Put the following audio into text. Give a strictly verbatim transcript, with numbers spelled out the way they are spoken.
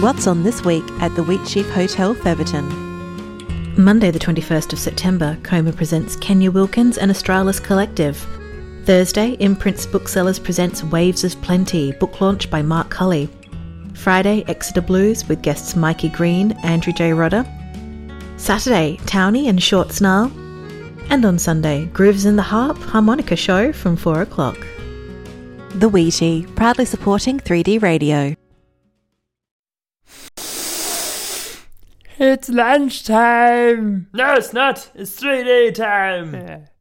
What's on this week at the Wheatsheaf Hotel, Feverton? Monday the twenty-first of September, Coma presents Kenya Wilkins and Australis Collective. Thursday, Imprints Booksellers presents Waves of Plenty, book launch by Mark Cully. Friday, Exeter Blues with guests Mikey Green, Andrew J. Rodder. Saturday, Townie and Short Snarl. And on Sunday, Grooves in the Harp harmonica show from four o'clock. The Wheatie, proudly supporting three D radio. It's lunchtime. No, it's not. It's three D time. Yeah.